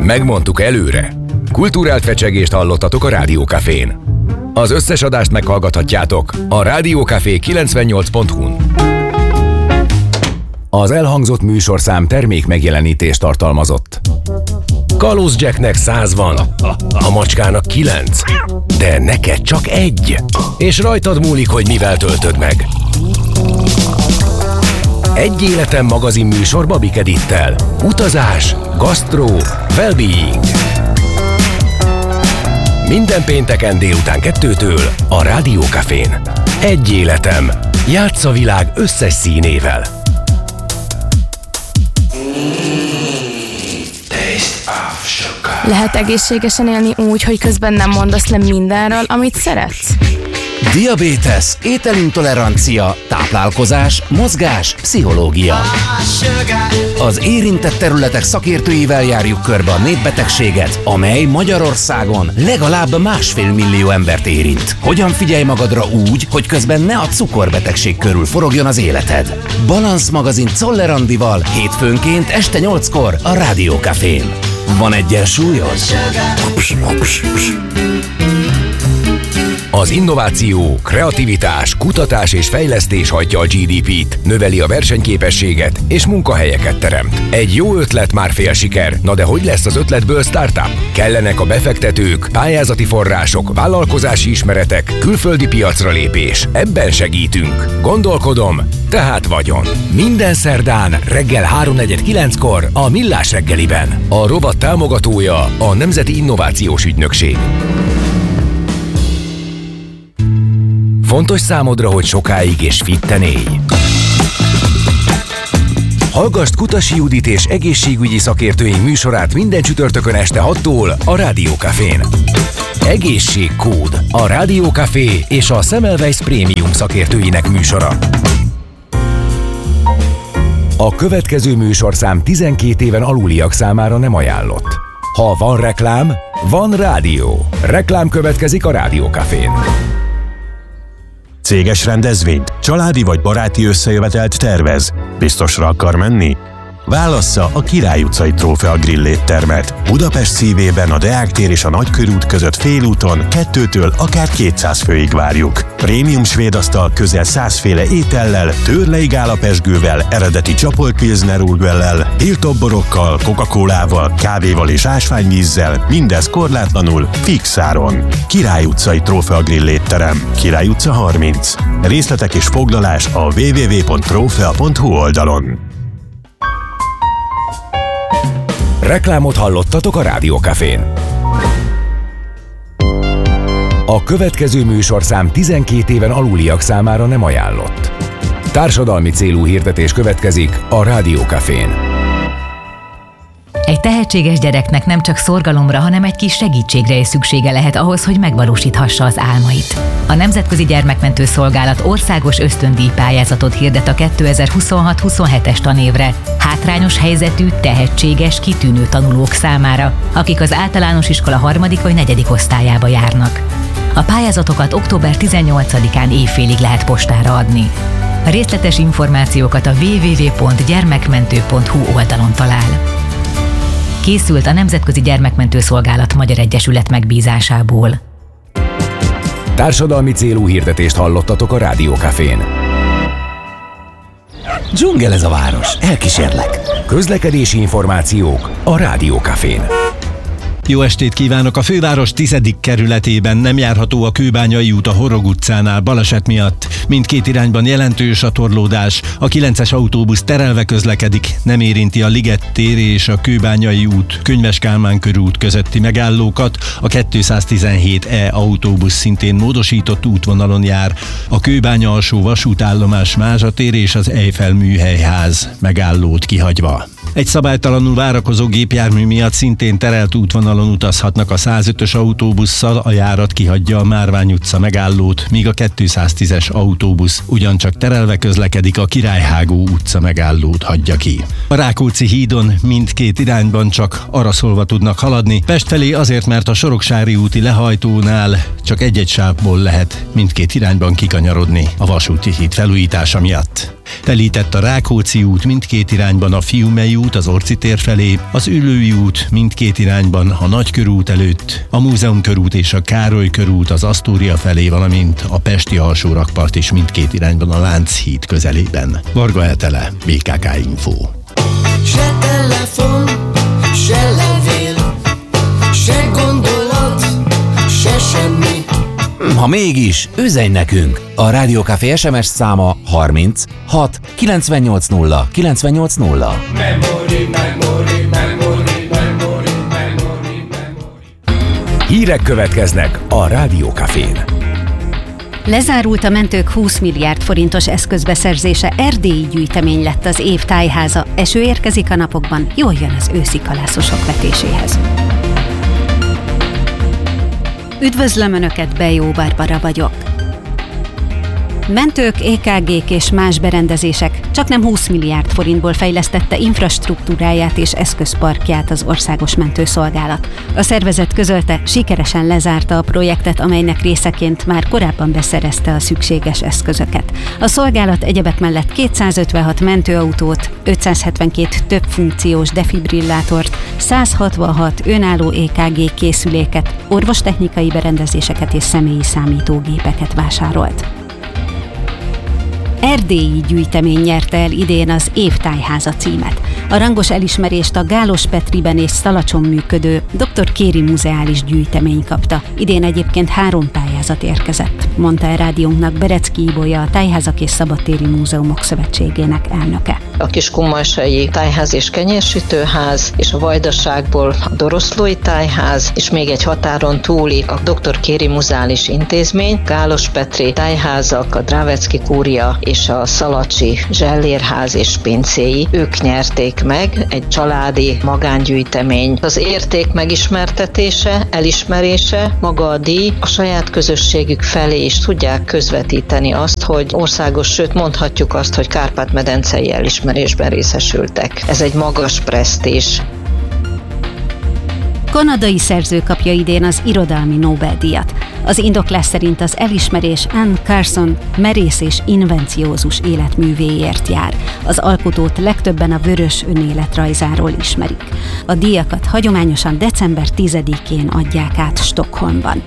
Megmondtuk előre. Kulturált fecsegést hallottatok a Rádiókafén. Az összes adást meghallgathatjátok a Rádiókafé 98.hu-n. Az elhangzott műsorszám termék megjelenítést tartalmazott. Kalóz Jacknek 100 van, a macskának 9, de neked csak 1. És rajtad múlik, hogy mivel töltöd meg. Egy életem magazin műsor Babik Edittel. Utazás, gasztró, well-being. Minden pénteken délután 2-től a Rádiókafén. Egy életem. Játsz a világ összes színével. Lehet egészségesen élni úgy, hogy közben nem mondasz le mindenről, amit szeretsz? Diabétesz, ételintolerancia, táplálkozás, mozgás, pszichológia. Az érintett területek szakértőivel járjuk körbe a népbetegséget, amely Magyarországon legalább 1,5 millió embert érint. Hogyan figyelj magadra úgy, hogy közben ne a cukorbetegség körül forogjon az életed? Balansz magazin Czoller Andival hétfőnként este 8-kor a Rádiókafén. Van egyensúlyod? Az innováció, kreativitás, kutatás és fejlesztés hajtja a GDP-t, növeli a versenyképességet és munkahelyeket teremt. Egy jó ötlet már fél siker, na de hogy lesz az ötletből startup? Kellenek a befektetők, pályázati források, vállalkozási ismeretek, külföldi piacra lépés. Ebben segítünk. Gondolkodom, tehát vagyon. Minden szerdán reggel 3:49-kor a Millás reggeliben. A rovat támogatója a Nemzeti Innovációs Ügynökség. Fontos számodra, hogy sokáig és fitten élj. Hallgasd Kutasi Judit és egészségügyi szakértőink műsorát minden csütörtökön este 6-tól a Rádiókafén. Egészségkód, a Rádiókafé és a Semmelweis Prémium szakértőinek műsora. A következő műsorszám 12 éven aluliak számára nem ajánlott. Ha van reklám, van rádió. Reklám következik a Rádiókafén. Céges rendezvényt, családi vagy baráti összejövetelt tervez? Biztosra akar menni? Válassza a Király utcai Trófea Grill éttermet. Budapest szívében a Deák tér és a Nagykörút között félúton 2-től akár 200 főig várjuk. Prémium svéd asztal közel 100 féle étellel, tőrleig állapesgővel, eredeti csapolt pilsner urquellel, tiltott borokkal, Coca-Colával, kávéval és ásványvízzel, mindez korlátlanul, fix áron. Király utcai Trófea Grill étterem, Király utca 30. Részletek és foglalás a www.trofea.hu oldalon. Reklámot hallottatok a Rádiókafén. A következő műsorszám 12 éven aluliak számára nem ajánlott. Társadalmi célú hirdetés következik a Rádiókafén. Egy tehetséges gyereknek nem csak szorgalomra, hanem egy kis segítségre is szüksége lehet ahhoz, hogy megvalósíthassa az álmait. A Nemzetközi Gyermekmentő Szolgálat országos ösztöndíj pályázatot hirdet a 2026-27-es tanévre hátrányos helyzetű, tehetséges, kitűnő tanulók számára, akik az általános iskola 3. vagy 4. osztályába járnak. A pályázatokat október 18-án éjfélig lehet postára adni. A részletes információkat a www.gyermekmentő.hu oldalon talál. Készült a Nemzetközi Gyermekmentő Szolgálat Magyar Egyesület megbízásából. Társadalmi célú hirdetést hallottatok a Rádiókafén. Dzsungel ez a város, elkísérlek. Közlekedési információk a Rádiókafén. Jó estét kívánok! A főváros 10. kerületében nem járható a Kőbányai út a Horog utcánál baleset miatt. Mindkét irányban jelentős a torlódás. A 9-es autóbusz terelve közlekedik, nem érinti a Liget tér és a Kőbányai út, Könyves Kálmán körút közötti megállókat. A 217E autóbusz szintén módosított útvonalon jár. A Kőbánya alsó vasútállomás Mázsa tér és az Eiffel műhelyház megállót kihagyva. Egy szabálytalanul várakozó gépjármű miatt szintén terelt útvonalon utazhatnak a 105-ös autóbusszal, a járat kihagyja a Márvány utca megállót, míg a 210-es autóbusz ugyancsak terelve közlekedik, a Királyhágó utca megállót hagyja ki. A Rákóczi hídon mindkét irányban csak araszolva tudnak haladni, Pest felé azért, mert a Soroksári úti lehajtónál csak egy-egy sávból lehet mindkét irányban kikanyarodni a vasúti híd felújítása miatt. Telített a Rákóczi út mindkét irányban a Fiumei út út az Orci tér felé, az Üllői út mindkét irányban a Nagykörút előtt, a Múzeum körút és a Károly körút az Asztória felé, valamint a Pesti alsó rakpart is mindkét irányban a Lánchíd közelében. Varga Etele, BKK Info. Se telefon, se levél, se gondolat, se semmi. Ha mégis, üzenj nekünk! A Rádió Café SMS száma 30 6 980 980. Hírek következnek a Rádió Cafén. Lezárult a mentők 20 milliárd forintos eszközbeszerzése, erdélyi gyűjtemény lett az év tájháza. Eső érkezik a napokban, jól jön az őszi kalászosok vetéséhez. Üdvözlöm Önöket, Bejó Barbara vagyok. Mentők, EKG-k és más berendezések csaknem 20 milliárd forintból fejlesztette infrastruktúráját és eszközparkját az Országos Mentőszolgálat. A szervezet közölte, sikeresen lezárta a projektet, amelynek részeként már korábban beszerezte a szükséges eszközöket. A szolgálat egyebek mellett 256 mentőautót, 572 többfunkciós defibrillátort, 166 önálló EKG készüléket, orvostechnikai berendezéseket és személyi számítógépeket vásárolt. Erdélyi gyűjtemény nyerte el idén az év tájháza címet. A rangos elismerést a Gálos Petriben és Szalacson működő Dr. Kéri Muzeális Gyűjtemény kapta. Idén egyébként 3 tájházat érkezett, mondta a rádiónknak Berecki Ibolya, a Tájházak és Szabadtéri Múzeumok Szövetségének elnöke. A Kiskunmalsai Tájház és Kenyérsütőház, és a Vajdaságból a Doroszlói Tájház, és még egy határon túli a Dr. Kéri Muzeális Intézmény, Gálos Petri tájházak, a Drávecki kúria és a Szalacsi Zsellérház és pincéi, ők nyerték meg, egy családi magángyűjtemény. Az érték megismertetése, elismerése, maga a díj a saját közösségük felé is tudják közvetíteni azt, hogy országos, sőt mondhatjuk azt, hogy Kárpát-medencei elismerésben részesültek. Ez egy magas presztízs. Kanadai szerző kapja idén az irodalmi Nobel-díjat. Az indoklás szerint az elismerés Anne Carson merész és invenciózus életművéért jár. Az alkotót legtöbben a Vörös önéletrajzáról ismerik. A díjakat hagyományosan december 10-én adják át Stockholmban.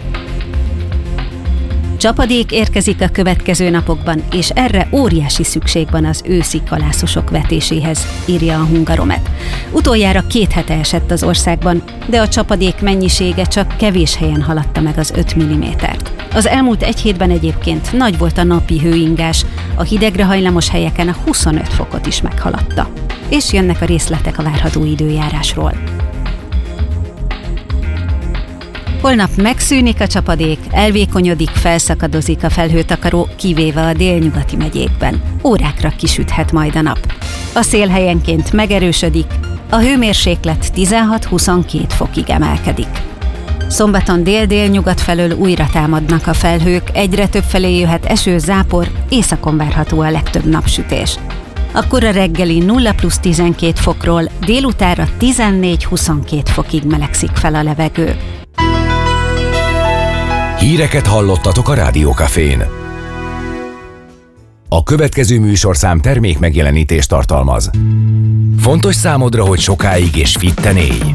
Csapadék érkezik a következő napokban, és erre óriási szükség van az őszi kalászosok vetéséhez, írja a Hungaromet. Utoljára 2 hete esett az országban, de a csapadék mennyisége csak kevés helyen haladta meg az 5 mm-t. Az elmúlt 1 hétben egyébként nagy volt a napi hőingás, a hidegre hajlamos helyeken a 25 fokot is meghaladta. És jönnek a részletek a várható időjárásról. Holnap megszűnik a csapadék, elvékonyodik, felszakadozik a felhőtakaró, kivéve a délnyugati megyékben. Órákra kisüthet majd a nap. A szél helyenként megerősödik, a hőmérséklet 16-22 fokig emelkedik. Szombaton dél-délnyugat felől újra támadnak a felhők, egyre több felé jöhet eső, zápor, északon várható a legtöbb napsütés. Akkor a reggeli 0+12 fokról délutára 14-22 fokig melegszik fel a levegő. Híreket hallottatok a Rádió Cafén. A következő műsorszám termék megjelenítést tartalmaz. Fontos számodra, hogy sokáig és fitten élj.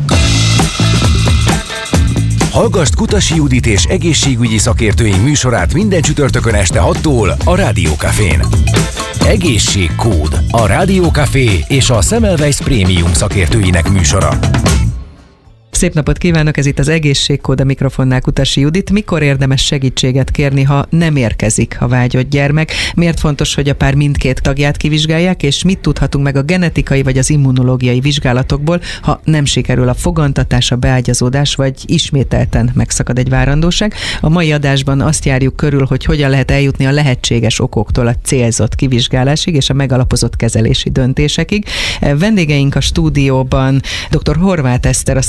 Hallgasd Kutasi Judit és egészségügyi szakértőink műsorát minden csütörtökön este 6-tól a Rádió Cafén. Egészségkód, a Rádió Café és a Semmelweis Prémium szakértőinek műsora. Szép napot kívánok, ez itt az Egészségkód, a mikrofonnál Kutasi Judit. Mikor érdemes segítséget kérni, ha nem érkezik a vágyott gyermek? Miért fontos, hogy a pár mindkét tagját kivizsgálják, és mit tudhatunk meg a genetikai vagy az immunológiai vizsgálatokból, ha nem sikerül a fogantatás, a beágyazódás, vagy ismételten megszakad egy várandóság? A mai adásban azt járjuk körül, hogy hogyan lehet eljutni a lehetséges okoktól a célzott kivizsgálásig és a megalapozott kezelési döntésekig. Vendégeink a stúdióban dr. Horváth Eszter, a Semmelweis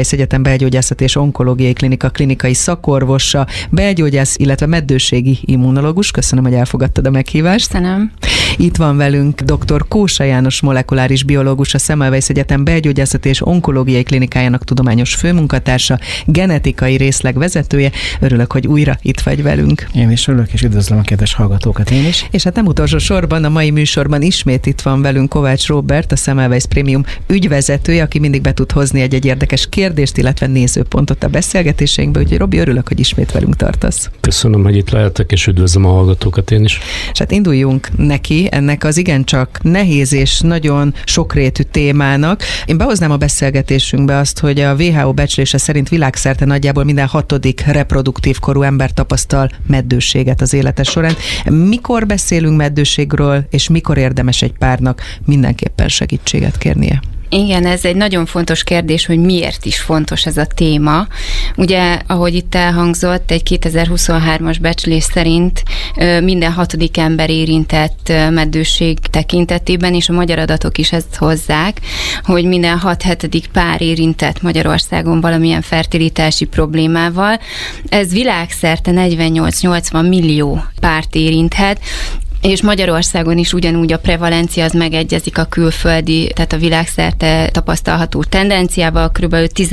Semmelweis Egyetem Belgyógyászati és Onkológiai Klinika klinikai szakorvosa, belgyógyász, illetve meddőségi immunológus. Köszönöm, hogy elfogadtad a meghívást. Köszönöm. Itt van velünk dr. Kósa János molekuláris biológus, a Semmelweis Egyetem Belgyógyászati és Onkológiai Klinikájának tudományos főmunkatársa, genetikai részleg vezetője. Örülök, hogy újra itt vagy velünk. Én is örülök, és üdvözlöm a kedves hallgatókat én is. És hát nem utolsó sorban a mai műsorban ismét itt van velünk Kovács Róbert, a Semmelweis Premium ügyvezetője, aki mindig be tud hozni egy érdekes kérdést, illetve nézőpontot a beszélgetéseinkbe, úgyhogy Robi, örülök, hogy ismét velünk tartasz. Köszönöm, hogy itt lehetek, és üdvözlöm a hallgatókat én is. És hát induljunk neki ennek az igencsak nehéz és nagyon sokrétű témának. Én behoznám a beszélgetésünkbe azt, hogy a WHO becslése szerint világszerte nagyjából minden 6. reproduktív korú ember tapasztal meddőséget az élete során. Mikor beszélünk meddőségről, és mikor érdemes egy párnak mindenképpen segítséget kérnie? Igen, ez egy nagyon fontos kérdés, hogy miért is fontos ez a téma. Ugye, ahogy itt elhangzott, egy 2023-as becslés szerint minden 6. ember érintett meddőség tekintetében, és a magyar adatok is ezt hozzák, hogy minden 6-7. pár érintett Magyarországon valamilyen fertilitási problémával. Ez világszerte 48-80 millió párt érinthet, és Magyarországon is ugyanúgy a prevalencia az megegyezik a külföldi, tehát a világszerte tapasztalható tendenciával, kb.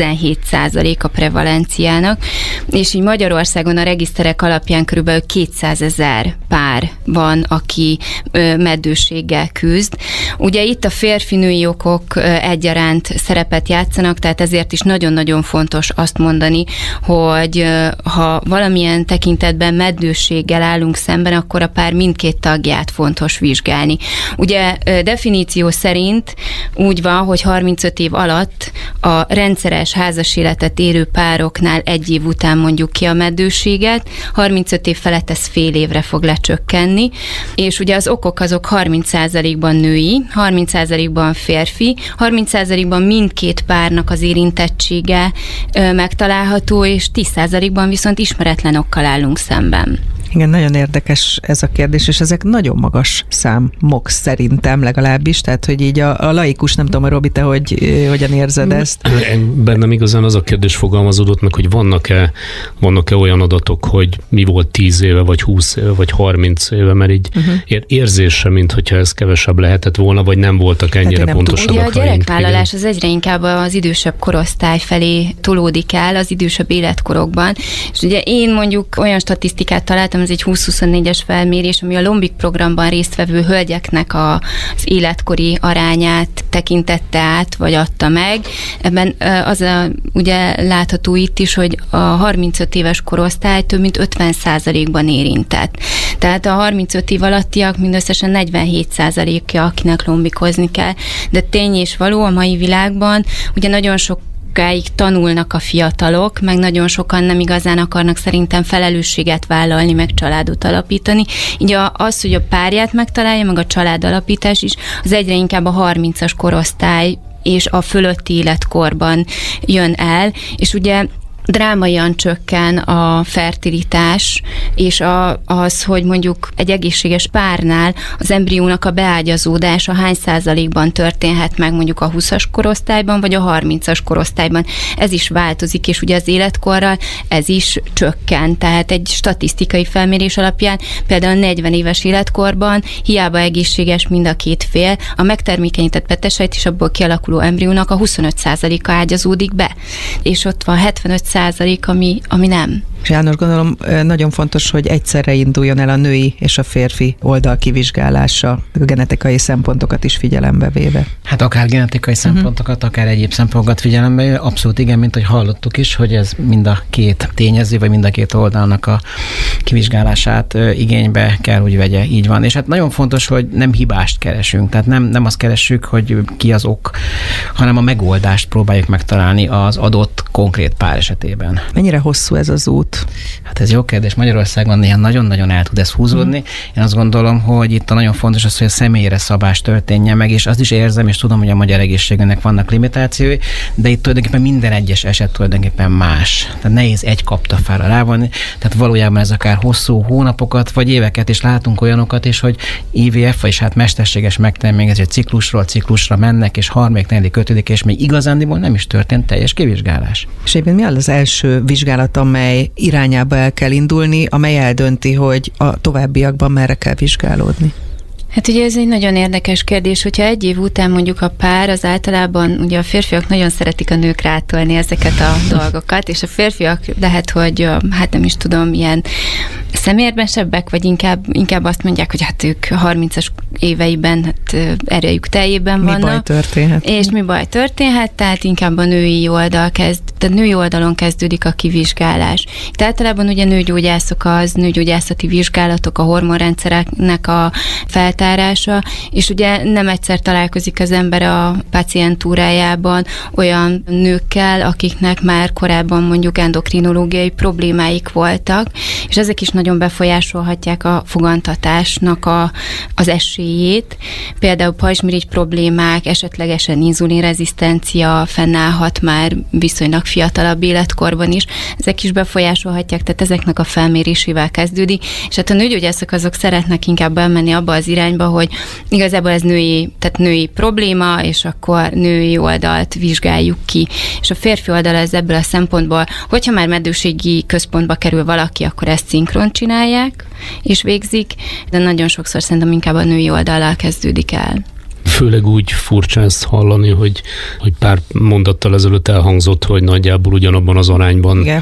17% a prevalenciának, és így Magyarországon a regiszterek alapján kb. 200 000 pár van, aki meddőséggel küzd. Ugye itt a férfi-női okok egyaránt szerepet játszanak, tehát ezért is nagyon-nagyon fontos azt mondani, hogy ha valamilyen tekintetben meddőséggel állunk szemben, akkor a pár mindkét tagját fontos vizsgálni. Ugye definíció szerint úgy van, hogy 35 év alatt a rendszeres házas életet élő pároknál 1 év után mondjuk ki a meddőséget, 35 év felett ez fél évre fog lecsökkenni, és ugye az okok azok 30%-ban női, 30%-ban férfi, 30%-ban mindkét párnak az érintettsége megtalálható, és 10%-ban viszont ismeretlen okkal állunk szemben. Igen, nagyon érdekes ez a kérdés, és ezek nagyon magas számok szerintem legalábbis, tehát hogy így a laikus, nem tudom, Robi, te hogyan érzed ezt? Bennem igazán az a kérdés fogalmazódott meg, hogy vannak-e olyan adatok, hogy mi volt 10 éve, vagy 20 éve, vagy 30 éve, mert így érzése, mint hogyha ez kevesebb lehetett volna, vagy nem voltak ennyire pontos adataink. Ugye a gyerekvállalás az egyre inkább az idősebb korosztály felé tolódik el, az idősebb életkorokban, és ugye én mondjuk olyan statisztikát találtam, ez egy 2024-es felmérés, ami a Lombik programban résztvevő hölgyeknek az életkori arányát tekintette át, vagy adta meg. Ebben ugye látható itt is, hogy a 35 éves korosztály több mint 50%-ban érintett. Tehát a 35 év alattiak mindösszesen 47%-ja, akinek lombikozni kell. De tény és való, a mai világban ugye nagyon sokáig tanulnak a fiatalok, meg nagyon sokan nem igazán akarnak szerintem felelősséget vállalni, meg családot alapítani. Így az, hogy a párját megtalálja, meg a családalapítás is, az egyre inkább a 30-as korosztály és a fölötti életkorban jön el, és ugye drámaian csökken a fertilitás, és az, hogy mondjuk egy egészséges párnál az embriónak a beágyazódása hány százalékban történhet meg mondjuk a 20-as korosztályban, vagy a 30-as korosztályban. Ez is változik, és ugye az életkorral ez is csökken. Tehát egy statisztikai felmérés alapján például 40 éves életkorban hiába egészséges mind a két fél, a megtermékenyített petesejt és abból kialakuló embriónak a 25%-a ágyazódik be. És ott van 75%, ami nem. János, gondolom nagyon fontos, hogy egyszerre induljon el a női és a férfi oldal kivizsgálása, a genetikai szempontokat is figyelembe véve. Hát akár genetikai szempontokat, akár egyéb szempontokat figyelembe véve, abszolút igen, mint hogy hallottuk is, hogy ez mind a két tényező, vagy mind a két oldalnak a kivizsgálását igénybe kell, hogy vegye, így van. És hát nagyon fontos, hogy nem hibást keresünk, tehát nem azt keressük, hogy ki az ok, hanem a megoldást próbáljuk megtalálni az adott konkrét pár esetében. Mennyire hosszú ez az út? ott? Hát ez jó kérdés. Magyarországon ilyen nagyon-nagyon el tud ez húzódni. Én azt gondolom, hogy itt nagyon fontos az, hogy a személyre szabás történjen meg, és azt is érzem, és tudom, hogy a magyar egészségügynek vannak limitációi, de itt tulajdonképpen minden egyes eset tulajdonképpen más. Tehát nehéz egy kaptafára rávonni. Tehát valójában ez akár hosszú hónapokat vagy éveket is látunk olyanokat is, hogy IVF, vagyis hát mesterséges megtermékezés, hogy ciklusról ciklusra mennek, és harmadik, negyedik, ötödik, és még igazándiból nem is történt teljes kivizsgálás. És éppen mi az első vizsgálat, amely irányába el kell indulni, amely eldönti, hogy a továbbiakban merre kell vizsgálódni? Hát ugye ez egy nagyon érdekes kérdés, hogyha egy év után mondjuk a pár, az általában ugye a férfiak nagyon szeretik a nők rátolni ezeket a dolgokat, és a férfiak lehet, hogy hát nem is tudom, ilyen szemérmesebbek, vagy inkább azt mondják, hogy hát ők 30-as éveiben, hát erejük teljében vannak. Mi baj történhet? És mi baj történhet, tehát inkább a női oldalon kezdődik a kivizsgálás. Itt általában ugye nőgyógyászati vizsgálatok, a hormonrendszereknek a feltárása, és ugye nem egyszer találkozik az ember a pácientúrájában olyan nőkkel, akiknek már korábban mondjuk endokrinológiai problémáik voltak, és ezek is nagyon befolyásolhatják a fogantatásnak az esélyét. Például pajzsmirigy problémák, esetlegesen inzulinrezisztencia fennállhat már viszonylag fiatalabb életkorban is. Ezek is befolyásolhatják, tehát ezeknek a felmérésével kezdődik, és hát a nőgyógyászok azok szeretnek inkább elmenni abba az irányba, hogy igazából ez női probléma, és akkor női oldalt vizsgáljuk ki. És a férfi oldal ez ebből a szempontból, hogyha már meddőségi központba kerül valaki, akkor ezt szinkron csinálják, és végzik, de nagyon sokszor szerintem inkább a női oldallal kezdődik el. Főleg úgy furcsa ezt hallani, hogy pár mondattal ezelőtt elhangzott, hogy nagyjából ugyanabban az arányban. Igen,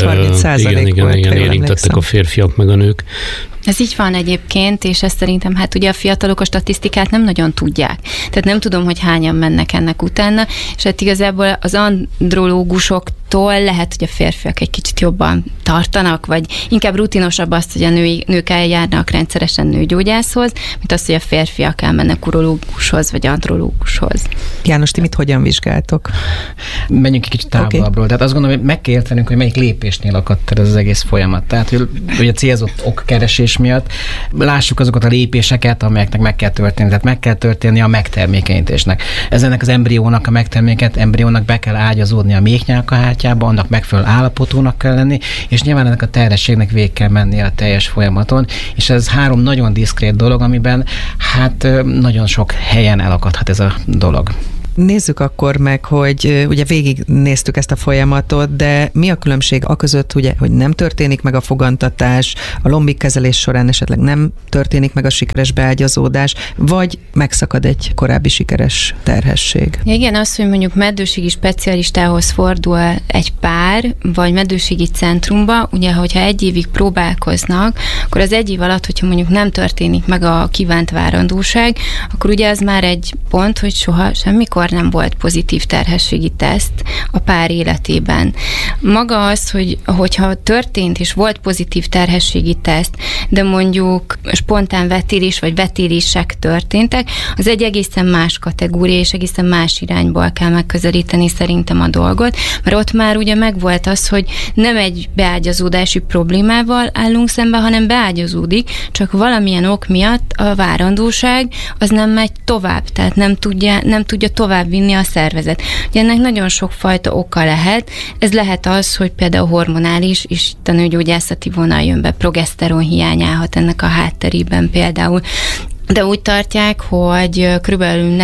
30-30% volt. Igen, érintettek a férfiak meg a nők. Ez így van egyébként, és ezt szerintem hát ugye a fiatalok a statisztikát nem nagyon tudják. Tehát nem tudom, hogy hányan mennek ennek utána, és hát igazából az andrológusoktól lehet, hogy a férfiak egy kicsit jobban tartanak, vagy inkább rutinosabb azt, hogy a nők eljárnak rendszeresen nőgyógyászhoz, mint azt, hogy a férfiak elmennek urológushoz, vagy andrológushoz. János, ti mit hogyan vizsgáltok? Menjünk egy kicsit távolabbról. Okay. Tehát azt gondolom, hogy meg kell értenünk, hogy melyik lépésnél akadt ez az egész folyamat. Tehát, hogy a célzott okkeresés miatt lássuk azokat a lépéseket, amelyeknek meg kell történni. Tehát meg kell történni a megtermékenyítésnek. Ennek az embriónak, a megterméket embriónak be kell ágyazódni a méhnyálkahártyába, annak megfelelő állapotúnak kell lenni, és nyilván ennek a terhességnek végig kell menni a teljes folyamaton, és ez 3 nagyon diszkrét dolog, amiben hát nagyon sok helyen elakadhat ez a dolog. Nézzük akkor meg, hogy ugye végignéztük ezt a folyamatot, de mi a különbség aközött, ugye, hogy nem történik meg a fogantatás, a lombikkezelés során esetleg nem történik meg a sikeres beágyazódás, vagy megszakad egy korábbi sikeres terhesség? Igen, az, hogy mondjuk meddőségi specialistához fordul egy pár, vagy meddőségi centrumba, ugye, hogyha 1 évig próbálkoznak, akkor az 1 év alatt, hogyha mondjuk nem történik meg a kívánt várandóság, akkor ugye az már egy pont, hogy soha semmikor nem volt pozitív terhességi teszt a pár életében. Maga az, hogyha történt és volt pozitív terhességi teszt, de mondjuk spontán vetélés vagy vetélések történtek, az egy egészen más kategória, és egészen más irányból kell megközelíteni szerintem a dolgot, mert ott már ugye megvolt az, hogy nem egy beágyazódási problémával állunk szembe, hanem beágyazódik, csak valamilyen ok miatt a várandóság az nem megy tovább, tehát nem tudja tovább vinni a szervezet. Ugye ennek nagyon sokfajta oka lehet. Ez lehet az, hogy például hormonális, és itt a nőgyógyászati vonal jön be, progeszteron hiány állhat ennek a hátterében például. De úgy tartják, hogy körülbelül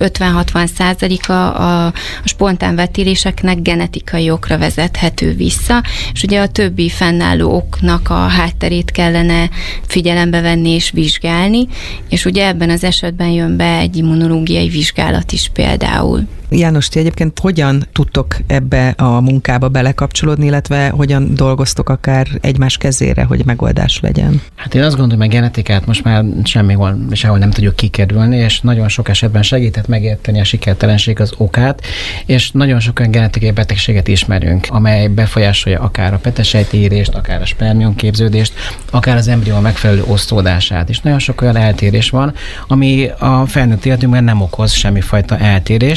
50-60% a spontán vetéléseknek genetikai okra vezethető vissza, és ugye a többi fennálló oknak a hátterét kellene figyelembe venni és vizsgálni, és ugye ebben az esetben jön be egy immunológiai vizsgálat is például. János, ti egyébként hogyan tudtok ebbe a munkába belekapcsolódni, illetve hogyan dolgoztok akár egymás kezére, hogy megoldás legyen? Hát én azt gondolom, hogy a genetikát most már sehol nem tudjuk kikerülni, és nagyon sok esetben segített megérteni a sikertelenség az okát, és nagyon sok olyan genetikai betegséget ismerünk, amely befolyásolja akár a petesejtérést, akár a spermiumképződést, akár az embrió megfelelő osztódását, és nagyon sok olyan eltérés van, ami a felnőtt életünkben nem okoz semmifajta eltérést. Tehát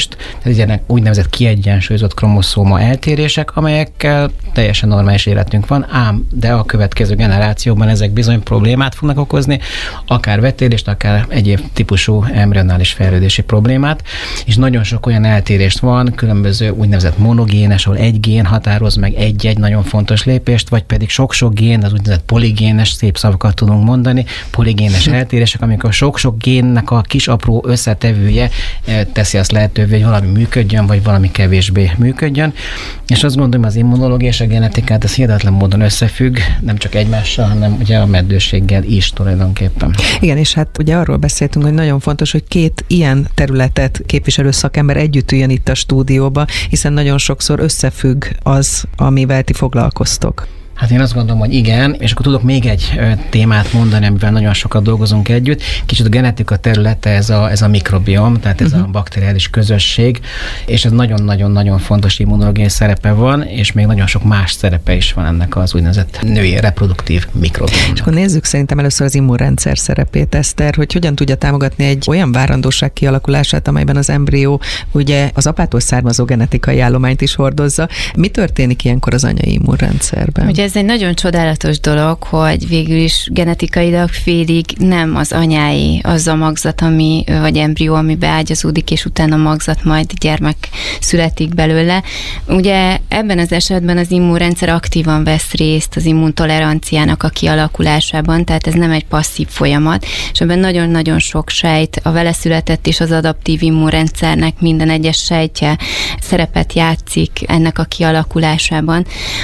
ezek úgynevezett kiegyensúlyozott kromoszóma eltérések, amelyekkel teljesen normális életünk van, ám de a következő generációban ezek bizony problémát fognak okozni, akár vetélést, akár egyéb típusú embrionális fejlődési problémát, és nagyon sok olyan eltérést van, különböző úgynevezett monogénes, ahol egy gén határoz meg egy-egy nagyon fontos lépést, vagy pedig sok-sok gén, az úgynevezett poligénes, szép szavakat tudunk mondani, poligénes eltérések, amikor sok-sok génnek a kis apró összetevője teszi azt lehetővé, hogy valami működjön, vagy valami kevésbé működjön. És azt gondolom, az immunológia és a genetikát ez hihetetlen módon összefügg, nem csak egymással, hanem ugye a meddőséggel is tulajdonképpen. Igen, és hát ugye arról beszéltünk, hogy nagyon fontos, hogy két ilyen területet képviselő szakember együtt üljön itt a stúdióba, hiszen nagyon sokszor összefügg az, amivel ti foglalkoztok. Hát én azt gondolom, hogy igen, és akkor tudok még egy témát mondani, amivel nagyon sokat dolgozunk együtt. Kicsit a genetika területe ez a mikrobiom, tehát ez a bakteriális közösség, és ez nagyon-nagyon-nagyon fontos immunológiai szerepe van, és még nagyon sok más szerepe is van ennek az úgynevezett női reproduktív mikrobiomnak. És akkor nézzük szerintem először az immunrendszer szerepét, Eszter, hogy hogyan tudja támogatni egy olyan várandóság kialakulását, amelyben az embrió ugye az apától származó genetikai állományt is hordozza. Mi történik ilyenkor az anyai immunrendszerben? Ugye ez egy nagyon csodálatos dolog, hogy végül is genetikailag félig nem az anyái az a magzat, vagy embrió, ami beágyazódik, és utána magzat, majd gyermek születik belőle. Ugye ebben az esetben az immunrendszer aktívan vesz részt az immuntoleranciának a kialakulásában, tehát ez nem egy passzív folyamat, és ebben nagyon-nagyon sok sejt, a vele született és az adaptív immunrendszernek minden egyes sejtje szerepet játszik ennek a kialakulásában.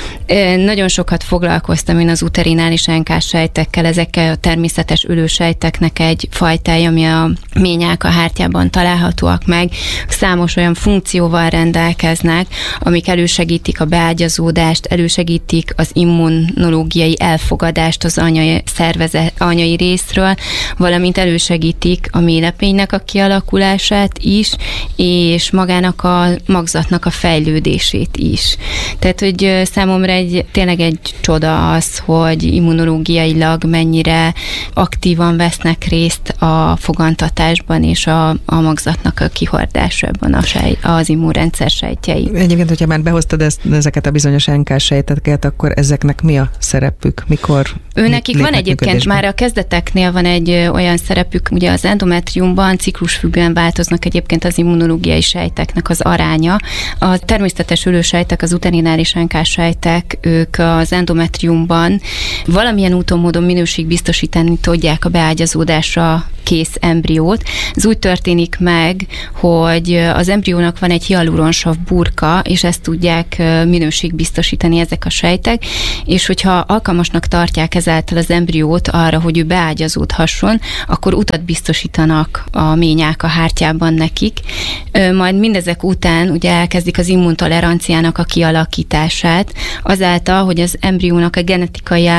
Nagyon sokat foglalkoztam én az uterinális NK sejtekkel, ezekkel a természetes ölősejteknek egy fajtája, ami a ményálka hártyában találhatóak meg. Számos olyan funkcióval rendelkeznek, amik elősegítik a beágyazódást, elősegítik az immunológiai elfogadást az anyai részről, valamint elősegítik a méhlepénynek a kialakulását is, és magának a magzatnak a fejlődését is. Tehát, hogy számomra tényleg egy csoda az, hogy immunológiailag mennyire aktívan vesznek részt a fogantatásban és a magzatnak a kihordásában az immunrendszer sejtjei. Egyébként, hogyha már behoztad ezeket a bizonyos NK sejteket, akkor ezeknek mi a szerepük? Mikor nekik van egyébként már a kezdeteknél van egy olyan szerepük, ugye az endometriumban ciklusfüggően változnak egyébként az immunológiai sejteknek az aránya. A természetes ölősejtek, az uterinális NK sejtek, ők az endometriumban valamilyen úton, módon minőségbiztosítani tudják a beágyazódásra kész embriót. Ez úgy történik meg, hogy az embriónak van egy hialuronsav burka, és ezt tudják minőségbiztosítani ezek a sejtek, és hogyha alkalmasnak tartják ezáltal az embriót arra, hogy ő beágyazódhasson, akkor utat biztosítanak a ményálka hártyában nekik. Majd mindezek után ugye elkezdik az immuntoleranciának a kialakítását, azáltal, hogy az embriónak a genetikai